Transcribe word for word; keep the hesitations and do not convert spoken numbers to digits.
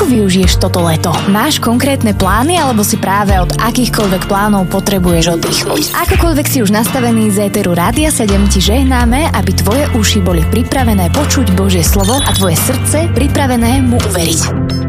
Ako využiješ toto leto? Máš konkrétne plány alebo si práve od akýchkoľvek plánov potrebuješ oddychnúť? Akokoľvek si už nastavený z éteru Rádia sedem ti žehnáme, aby tvoje uši boli pripravené počuť Božie slovo a tvoje srdce pripravené mu uveriť.